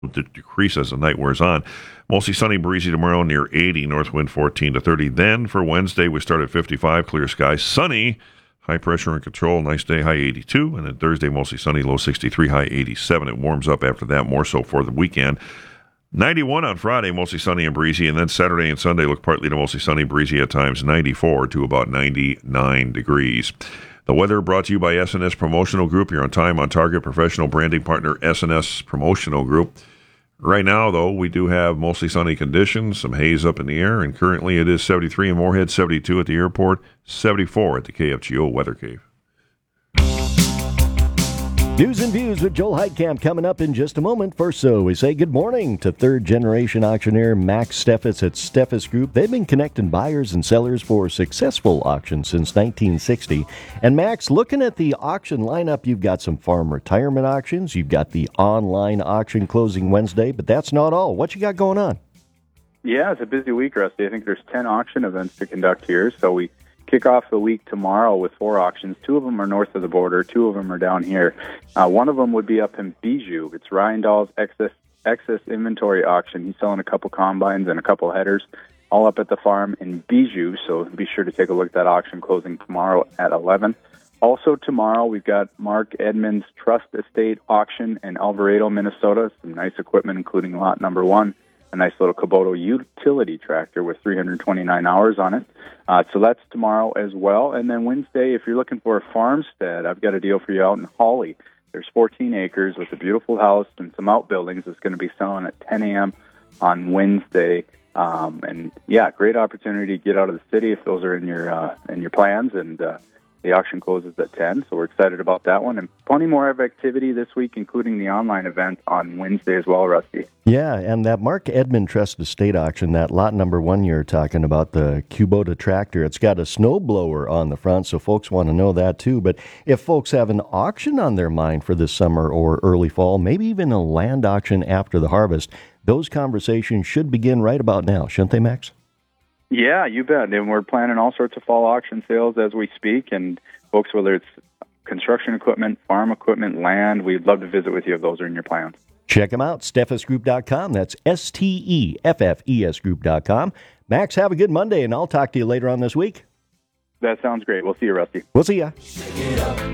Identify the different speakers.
Speaker 1: decrease as the night wears on. Mostly sunny, breezy tomorrow, near 80, north wind 14 to 30. Then for Wednesday, we start at 55, clear skies, sunny, high pressure in control, nice day, high 82. And then Thursday, mostly sunny, low 63, high 87. It warms up after that, more so for the weekend. 91 on Friday, mostly sunny and breezy. And then Saturday and Sunday look partly to mostly sunny, breezy at times, 94 to about 99 degrees. The weather brought to you by S&S Promotional Group. You're on time, on target, professional branding partner, S&S Promotional Group. Right now, though, we do have mostly sunny conditions, some haze up in the air, and currently it is 73 in Moorhead, 72 at the airport, 74 at the KFGO Weather Cave.
Speaker 2: News and Views with Joel Heitkamp coming up in just a moment. First, so we say good morning to third-generation auctioneer Max Steffes at Steffes Group. They've been connecting buyers and sellers for successful auctions since 1960. And Max, looking at the auction lineup, you've got some farm retirement auctions. You've got the online auction closing Wednesday, but that's not all. What you got going on?
Speaker 3: Yeah, it's a busy week, Rusty. I think there's 10 auction events to conduct here, so we kick off the week tomorrow with 4 auctions. 2 of them are north of the border. 2 of them are down here. One of them would be up in Bijou. It's Ryan Dahl's excess inventory auction. He's selling a couple combines and a couple headers, all up at the farm in Bijou. So be sure to take a look at that auction closing tomorrow at 11. Also tomorrow, we've got Mark Edmonds Trust Estate auction in Alvarado, Minnesota. Some nice equipment, including lot number 1. A nice little Kubota utility tractor with 329 hours on it. So that's tomorrow as well. And then Wednesday, if you're looking for a farmstead, I've got a deal for you out in Hawley. There's 14 acres with a beautiful house and some outbuildings. It's going to be selling at 10 a.m. on Wednesday. And yeah, great opportunity to get out of the city if those are in your plans. And the auction closes at 10, so we're excited about that one. And plenty more of activity this week, including the online event on Wednesday as well, Rusty.
Speaker 2: Yeah, and that Mark Edmond Trust Estate auction, that lot number 1 you're talking about, the Kubota tractor, it's got a snowblower on the front, so folks want to know that too. But if folks have an auction on their mind for this summer or early fall, maybe even a land auction after the harvest, those conversations should begin right about now, shouldn't they, Max?
Speaker 3: Yeah, you bet. And we're planning all sorts of fall auction sales as we speak. And folks, whether it's construction equipment, farm equipment, land, we'd love to visit with you if those are in your plans.
Speaker 2: Check them out, steffesgroup.com. That's STEFFES group.com. Max, have a good Monday, and I'll talk to you later on this week.
Speaker 3: That sounds great. We'll see you, Rusty.
Speaker 2: We'll see ya.